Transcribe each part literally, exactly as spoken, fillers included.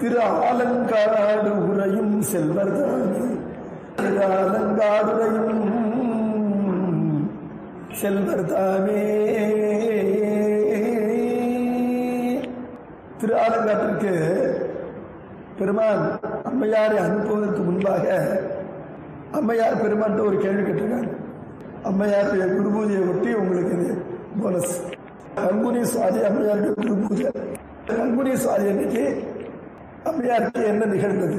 திரு ஆலங்காடு உரையும் செல்வர்தானே, திரு ஆலங்காடுரையும் செல்வர்தானே. திரு ஆலங்காட்டிற்கு பெருமான் அம்மையாரை அனுப்புவதற்கு முன்பாக அம்மையார் பெருமான் ஒரு கேள்வி கேட்டிருக்காங்க. அம்மையாருடைய குரு பூஜையை ஒட்டி உங்களுக்கு போனஸ். பங்குனி சுவாதி அம்மையாருடைய குரு பூஜை. பங்குனி சுவாதி அன்னைக்கு அம்மையாருக்கு என்ன நிகழ்ந்தது?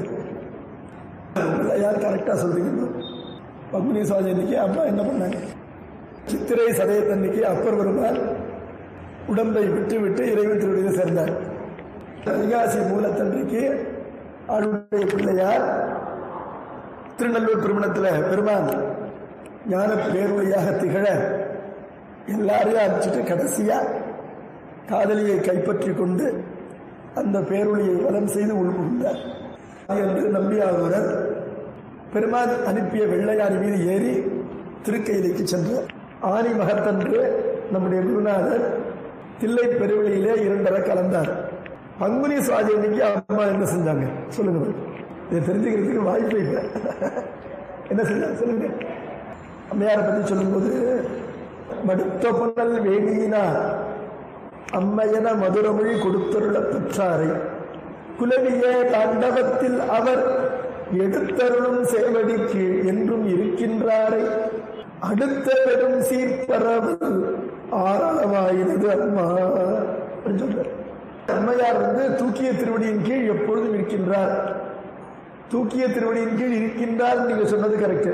யார் கரெக்டா சொல்றீங்க? பங்குனி சுவாதி அன்னைக்கு அம்மா என்ன பண்ணாங்க? சித்திரை சதயத்தன்னைக்கு அப்பர் பெருமாள் உடம்பை விட்டு விட்டு இறைவன் திருவடியில் சேர்ந்தார். வைகாசி மூலத்தன்றைக்கு அவருடைய பிள்ளையார் திருநெல்லூர் திருமணத்தில் பெருமான் ஞான பேருளையாக திகழ எல்லாரையும் அடிச்சுட்டு கடைசியா காதலியை கைப்பற்றி கொண்டு அந்த பேருளையை வலம் செய்து உள்புகுந்தார் என்று நம்பியாரூரர் பெருமான் அனுப்பிய வெள்ளையாரி மீது ஏறி திருக்கையிலைக்கு சென்றார். ஆனி மகத்தன்று நம்முடைய குருநாதர் தில்லை பெருவெளியிலே இரண்டரை கலந்தார். பங்குனி சுவாதி அன்னைக்கு அம்மா என்ன செஞ்சாங்க சொல்லுங்க. இதை தெரிஞ்சுக்கிறதுக்கு வாய்ப்பே இல்லை. என்ன செஞ்சாங்க சொல்லுங்க. அம்மையாரை பற்றி சொல்லும் போது, மடுத்த பொன்னல் வேணியினார் அம்மையன மதுரமொழி கொடுத்தருள பெற்றாரை குலவிய தாண்டவத்தில் அவர் எடுத்தருளும் சேவடிக்கு என்றும் இருக்கின்றாரை அடுத்த பெரும் சீர்பரவல் ஆறாளமாயினது அம்மா சொல்றார். அம்மையார் வந்து தூக்கிய திருவடியின் கீழ் எப்பொழுதும் இருக்கின்றார். தூக்கிய திருவடியின் கீழ் இருக்கின்றார் நீங்க சொன்னது கரெக்ட்.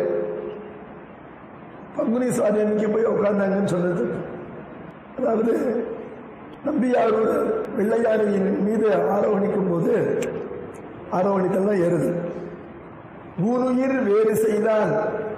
பங்குனி சுவாதி அன்னைக்கு போய் உட்கார்ந்தாங்கன்னு சொன்னது. அதாவது நம்பியாரோட வெள்ளையாரின் மீது ஆரோகணிக்கும் போது ஆரோகணித்தெல்லாம் ஏறுது. ஊனுயிர் வேறு செய்தான்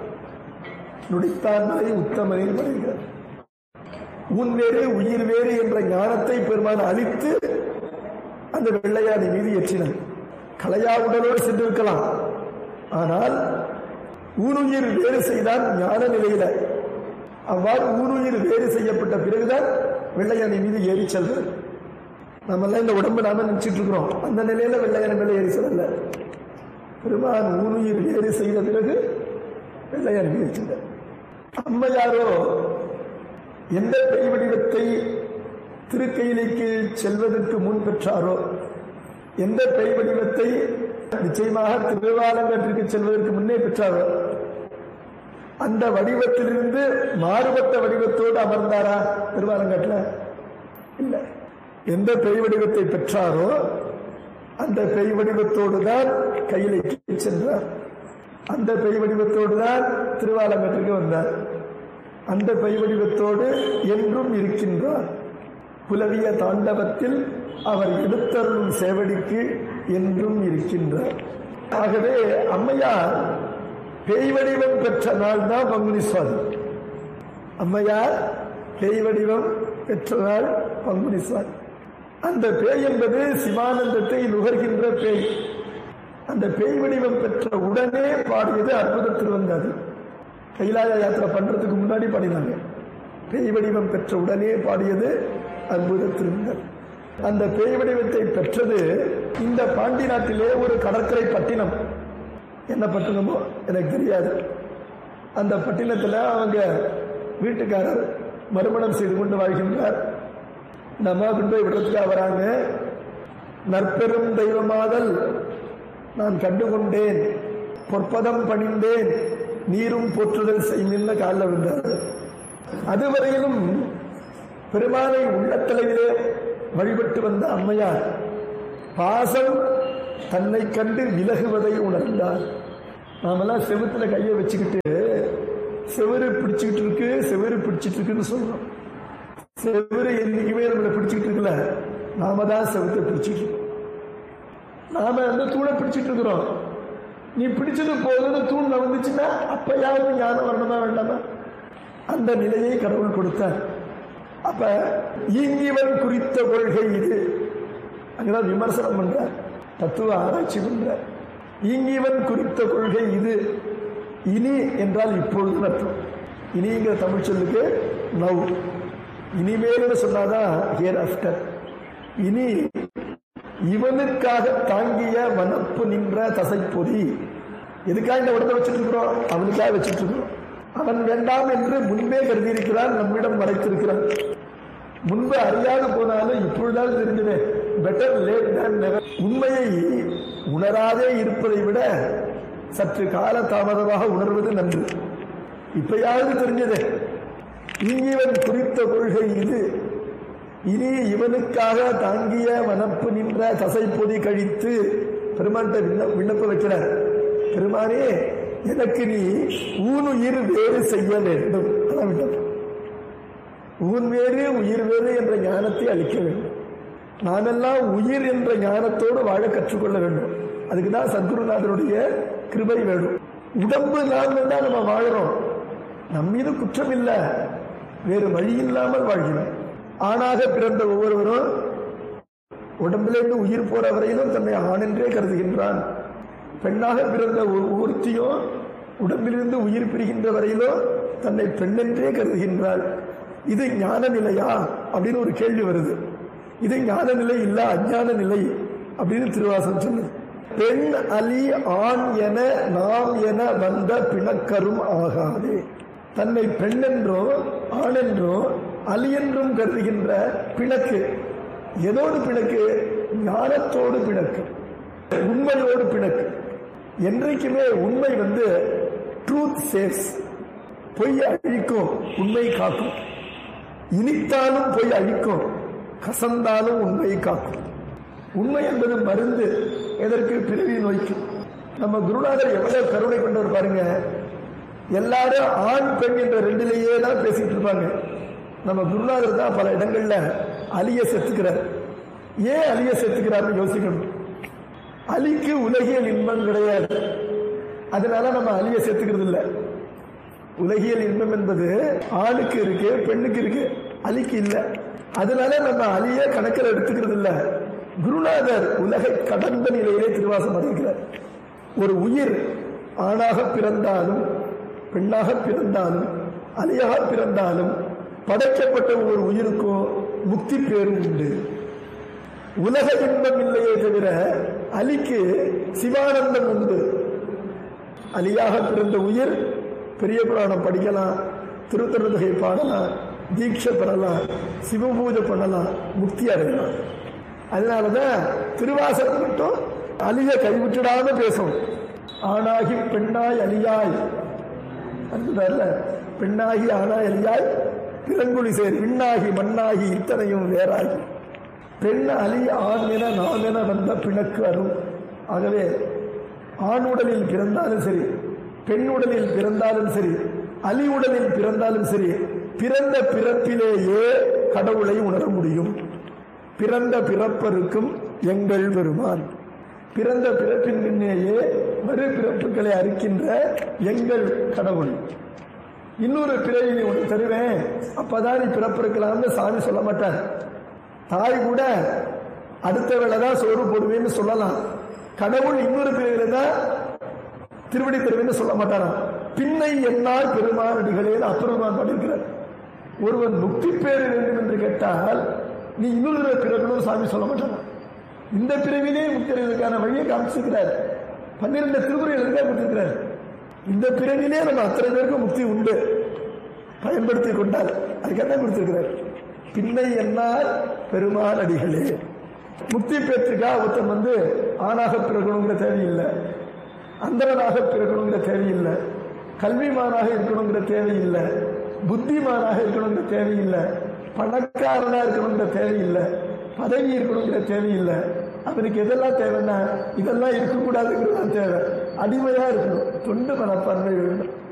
நுடித்தான் உத்தமனில் மறைகிறார். ஊன் வேறு உயிர் வேறு என்ற ஞானத்தை பெருமான் அளித்து அந்த வெள்ளையாடி மீது ஏற்றினார். கலையா உடலோடு சென்றிருக்கலாம், ஆனால் ஊனுயிர் வேறு செய்தான் ஞான நிலையில. அவ்வாறு ஊனுயிர் வேறு செய்யப்பட்ட பிறகுதான் வெள்ளையாணி மீது ஏறி செல்வது. நம்ம எல்லாம் இந்த உடம்பு நாம நினைச்சிட்டு இருக்கிறோம். அந்த நிலையில வெள்ளையாணி மேல ஏறி செல்ல பெருமான் ஊனுயிர் வேறு செய்த பிறகு வெள்ளையாணி மீது செல்ல. அம்மையாரோ எந்த பெய் வடிவத்தை திருக்கையிலைக்கு செல்வதற்கு முன் பெற்றாரோ, எந்த பெய் வடிவத்தை நிச்சயமாக திருவாலங்காட்டிற்கு செல்வதற்கு முன்னே பெற்றாரோ, அந்த வடிவத்திலிருந்து மாறுபட்ட வடிவத்தோடு அமர்ந்தாரா திருவாலங்காட்டில்? இல்லை. எந்த பெய் வடிவத்தை பெற்றாரோ அந்த பெய் வடிவத்தோடு தான் கையிலைக்கு சென்றார். அந்த பெய் வடிவத்தோடு தான் திருவாலங்காட்டிற்கு வந்தார். அந்த பெய் வடிவத்தோடு என்றும் இருக்கின்றார். புலவிய தாண்டவத்தில் அவர் எடுத்தருளும் சேவடிக்கு என்றும் இருக்கின்றார். ஆகவே அம்மையார் பேய் வடிவம் பெற்ற நாள் தான் பங்குனி சுவாதி. அம்மையார் பேய் வடிவம் பெற்ற நாள் பங்குனி சுவாதி. அந்த பேய் என்பது சிவானந்தத்தை நுகர்கின்ற பேய். அந்த பேய் வடிவம் பெற்ற உடனே பாடியது அற்புத திருவந்தாதி. கைலாய யாத்திரை பண்றதுக்கு முன்னாடி பாடினாங்க. பேய் வடிவம் பெற்ற உடனே பாடியது அற்புத திருவந்தாதி. அந்த பேய் வடிவத்தை பெற்றது இந்த பாண்டி நாட்டிலே ஒரு கடற்கரை பட்டினம். என்ன பட்டினமோ எனக்கு தெரியாது. அந்த பட்டினத்தில் அவங்க வீட்டுக்காரர் மறுமணம் செய்து கொண்டு வாழ்கின்றார். இந்த அம்மா கொண்டு போய் விடுறதுக்காக வராங்க. நற்பெரும் தெய்வமாதல் நான் கண்டுகொண்டேன், பொற்பதம் பணிந்தேன், நீரும் போற்றுதல் செய்மின்ன காலில் விழுந்தார். அதுவரையிலும் பெருமானை உள்ளத்தலையிலே வழிபட்டு வந்த அம்மையார் பாசம் தன்னை கண்டு விலகுவதை உணர்ந்தார். நாமெல்லாம் செவுத்துல கையை வச்சுக்கிட்டு செவரு பிடிச்சுக்கிட்டு இருக்கு செவரு பிடிச்சிட்டு இருக்குன்னு சொல்றோம். செவரு என்னைக்குமே நம்மளை பிடிச்சிக்கிட்டு இருக்குல்ல, நாம தான் செவத்தை பிடிச்சிட்டு இருக்கோம். நாம அந்த தூணை பிடிச்சிட்டு இருக்கிறோம். நீ பிடிச்சது போதுன்னு தூண்ல வந்துச்சுன்னா அப்பயாவது ஞானம் வரணுமா வேண்டாமா? அந்த நிலையை கடவுள் கொடுத்தார். அப்ப ஈங்கிவன் குறித்த கொள்கை இது. அங்கதான் விமர்சனம் பண்ற, தத்துவ ஆராய்ச்சி பண்ற. ஈங்கிவன் குறித்த கொள்கை இது. இனி என்றால் இப்பொழுது அர்த்தம். இனிங்கிற தமிழ் சொல்லுக்கு நவ். இனிமேல் சொன்னாதான் ஹியர் ஆஃப்டர். இனி இவனுக்காக தாங்கிய வனப்பு நின்ற தசைப்பொதி. எதுக்காக இந்த உடம்பை வச்சுட்டு இருக்கிறோம்? அவனுக்காக வச்சுட்டு இருக்கிறோம். அவன் வேண்டாம் என்று முன்பே கருதி இருக்கிறான், நம்மிடம் மறைத்திருக்கிறான். முன்பு அறியாது போனாலும் இப்பொழுதாவது தெரிஞ்சதே. பெட்டர் லேட் தேன் நெவர். உண்மையை உணராதே இருப்பதை விட சற்று கால தாமதமாக உணர்வது நன்று. இப்பயாவது தெரிஞ்சதே. இங்கிவன் குறித்த கொள்கை இது. இனி இவனுக்காக தாங்கிய வனப்பு நின்ற தசைப்பொதி கழித்து பெருமான்கிட்ட விண்ண விண்ணப்ப வைக்கிறார். பெருமானே, எனக்கு நீ ஊனுயிர் வேறு செய்ய வேண்டும். அதான் விண்ணப்பம். ஊன் வேறு உயிர் வேறு என்ற ஞானத்தை அளிக்க வேண்டும். நாமெல்லாம் உயிர் என்ற ஞானத்தோடு வாழ கற்றுக்கொள்ள வேண்டும். அதுக்குதான் சத்குருநாதனுடைய கிருபை வேணும். உடம்பு நாம் தான் நம்ம வாழறோம். நம் மீது குற்றம் இல்லை, வேறு வழி இல்லாமல் வாழ்கிறோம். ஆணாக பிறந்த ஒவ்வொருவரும் உடம்பிலிருந்து உயிர் போற வரையிலும் தன்னை ஆண் என்றே கருதுகின்றான். பெண்ணாக பிறந்த ஒருத்தியும் உடம்பிலிருந்து உயிர் பிரிகின்ற வரையிலும் தன்னை பெண் என்றே கருதுகின்றாள். இது ஞான நிலையா அப்படின்னு ஒரு கேள்வி வருது. இது ஞான நிலை இல்ல, அஞ்ஞான நிலை அப்படின்னு திருவாசகம் சொல்லுது. பெண் அலி ஆண் என நாம் என வந்த பிணக்கரும் ஆகாதே. தன்னை பெண் என்றோ ஆண் என்றோ அலி என்றும் கருதுகின்ற பிணக்கு எதோடு பிணக்கு? ஞானத்தோடு பிணக்கு, உண்மையோடு பிணக்கு. என்றைக்குமே உண்மை வந்து ட்ரூத் சேவ்ஸ். பொய் அழிக்கும், உண்மை காக்கும். இனித்தாலும் பொய் அழிக்கும், கசந்தாலும் உண்மை காக்கும். உண்மை என்பது மருந்து. எதற்கு? பிறவி நோய்க்கு. நம்ம குருநாதர் எவ்வளவு கருணை கொண்டவர் பாருங்க. எல்லாரும் ஆண் பெண் என்ற ரெண்டிலேயே தான் பேசிட்டு இருப்பாங்க. நம்ம குருநாதர் தான் பல இடங்கள்ல அலிய செத்துக்கிறார். ஏன் அலிய செத்துக்கிறார்னு யோசிக்கணும். அலிக்கு உலகியல் இன்பம் கிடையாது, அதனால நம்ம அலிய சேர்த்துக்கிறது இல்லை. உலகியல் இன்பம் என்பது ஆணுக்கு இருக்கு, பெண்ணுக்கு இருக்கு, அலிக்கு இல்லை. அதனால நம்ம அலிய கணக்கில் எடுத்துக்கிறது இல்லை. குருநாதர் உலகை கடந்த நிலையிலே திருவாசம் அறிவிக்கிறார். ஒரு உயிர் ஆணாக பிறந்தாலும் பெண்ணாக பிறந்தாலும் அலியாக பிறந்தாலும் படைக்கப்பட்ட ஒரு உயிருக்கும் முக்தி பேரும் உண்டு. உலக இன்பம் இல்லையே தவிர அலிக்கு சிவானந்தம் உண்டு. அலியாக பிறந்த உயிர் பெரிய புராணம் படிக்கலாம், திருத்தொகை பாடலாம், தீட்சை பெறலாம், சிவபூஜை பண்ணலாம், முக்தி அடையலாம். அதனாலதான் திருவாசகம் மட்டும் அலிய கைவிட்டுடாம பேசும். ஆணாகி பெண்ணாய் அலியாய், அதுல பெண்ணாகி ஆணாய் அலியாய் பிறங்குழி சேர் விண்ணாகி மண்ணாகி இத்தனையும் வேறாகி பெண் அலி ஆண் என நாம் என வந்த பிணக்கு அரும். ஆகவே ஆண் உடலில் பிறந்தாலும் சரி, பெண் உடலில் பிறந்தாலும் சரி, அலி உடலில் பிறந்தாலும் சரி, பிறந்த பிறப்பிலேயே கடவுளை உணர முடியும். பிறந்த பிறப்பருக்கும் எங்கள் பெருமான். பிறந்த பிறப்பின் முன்னேயே மறு பிறப்புகளை அறுக்கின்ற எங்கள் கடவுள். இன்னொரு பிறவி நீ ஒன்று தருவேன், அப்பதான் நீ பிறப்பிருக்கலாம்னு சாமி சொல்ல மாட்டார். தாய் கூட அடுத்த வேளை தான் சோறு போடுவேன்னு சொல்லலாம். கடவுள் இன்னொரு பிறவில தான் திருவடி தருவேன்னு சொல்ல மாட்டாராம். பின்னை என்னால் பெருமானடிகளே அப்பெருமான் பாடியிருக்கிறார். ஒருவன் முக்தி பேர வேண்டும் என்று கேட்டால் நீ இன்னொரு பிறகுன்னு சாமி சொல்ல மாட்டாராம். இந்த பிறவிலே முக்தி அடைவதற்கான வழியை காமிச்சிருக்கிறார். பன்னிரண்டு திருமுறைகள் எதுக்காக கொடுத்திருக்கிறார்? இந்த பிறவிலே நம்ம அத்தனை பேருக்கு முக்தி உண்டு, பயன்படுத்தி கொண்டால் அதுக்காக தான் கொடுத்திருக்கிறார். பின்னை என்னால் பெருமான் அடிகளே. முக்தி பெற்றுக்கா ஒருத்தன் வந்து ஆணாக பிறக்கணுங்கிற தேவையில்லை, அந்தரனாக பிறக்கணுங்கிற தேவையில்லை, கல்விமானாக இருக்கணுங்கிற தேவையில்லை, புத்திமானாக இருக்கணுங்கிற தேவையில்லை, பணக்காரனா இருக்கணுங்கிற தேவையில்லை, பதவி இருக்கணுங்கிற தேவையில்லை. அவனுக்கு எதெல்லாம் தேவைன்னா இதெல்லாம் இருக்கக்கூடாதுங்கிறது தேவை. அடிமையா இருக்கணும், தொண்டு மனப்பான்மை வேணும்.